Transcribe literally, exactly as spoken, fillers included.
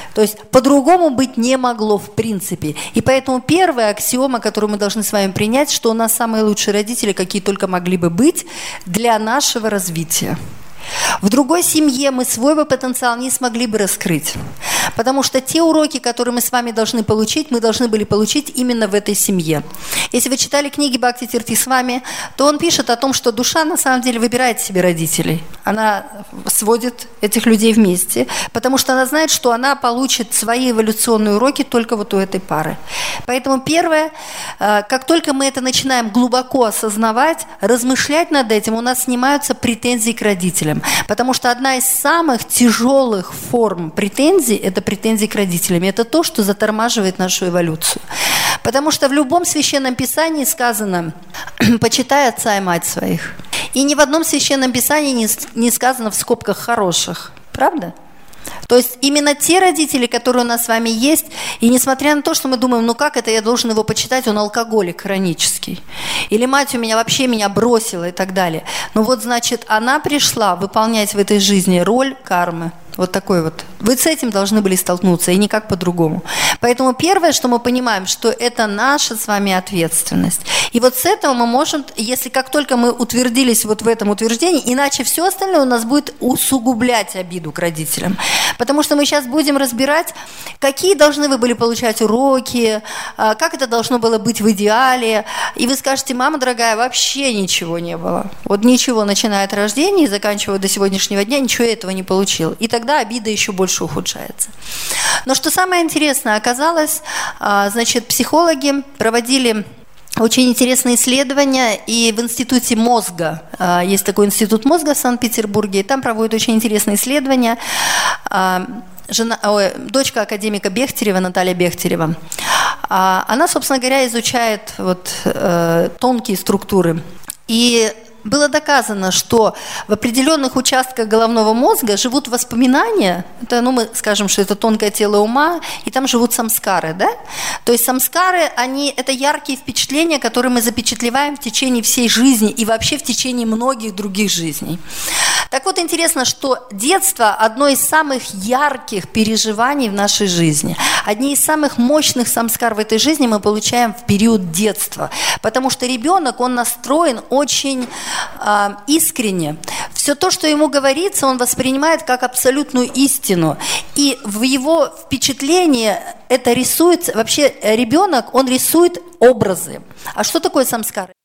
То есть по-другому быть не могло в принципе. И поэтому первая аксиома, которую мы должны с вами принять, что у нас самые лучшие родители, какие только могли бы быть для нашего развития. В другой семье мы свой бы потенциал не смогли бы раскрыть, потому что те уроки, которые мы с вами должны получить, мы должны были получить именно в этой семье. Если вы читали книги Бхакти Тирти с вами, то он пишет о том, что душа на самом деле выбирает себе родителей. Она сводит этих людей вместе, потому что она знает, что она получит свои эволюционные уроки только вот у этой пары. Поэтому первое, как только мы это начинаем глубоко осознавать, размышлять над этим, у нас снимаются претензии к родителям. Потому что одна из самых тяжелых форм претензий – это претензии к родителям. Это то, что затормаживает нашу эволюцию. Потому что в любом священном писании сказано «почитай отца и мать своих». И ни в одном священном писании не, не сказано в скобках «хороших». Правда? То есть именно те родители, которые у нас с вами есть, и несмотря на то, что мы думаем, ну как это я должен его почитать, он алкоголик хронический, или мать у меня вообще меня бросила и так далее. Ну вот, значит, она пришла выполнять в этой жизни роль кармы. Вот такой вот. Вы с этим должны были столкнуться, и никак по-другому. Поэтому первое, что мы понимаем, что это наша с вами ответственность. И вот с этого мы можем, если как только мы утвердились вот в этом утверждении, иначе все остальное у нас будет усугублять обиду к родителям. Потому что мы сейчас будем разбирать, какие должны вы были получать уроки, как это должно было быть в идеале. И вы скажете, мама дорогая, вообще ничего не было. Вот ничего, начиная от рождения и заканчивая до сегодняшнего дня, ничего этого не получил. И тогда обида еще больше ухудшается. Но что самое интересное, оказалось, значит, психологи проводили очень интересные исследования, и в институте мозга, есть такой институт мозга в Санкт-Петербурге, и там проводят очень интересные исследования. Жена, ой, дочка академика Бехтерева, Наталья Бехтерева, она, собственно говоря, изучает вот, тонкие структуры. И было доказано, что в определенных участках головного мозга живут воспоминания, это, ну, мы скажем, что это тонкое тело ума, и там живут самскары, да? То есть самскары, они, это яркие впечатления, которые мы запечатлеваем в течение всей жизни и вообще в течение многих других жизней. Так вот, интересно, что детство – одно из самых ярких переживаний в нашей жизни. Одни из самых мощных самскар в этой жизни мы получаем в период детства, потому что ребенок, он настроен очень э, искренне. Все то, что ему говорится, он воспринимает как абсолютную истину. И в его впечатлении это рисует, вообще ребенок, он рисует образы. А что такое самскар?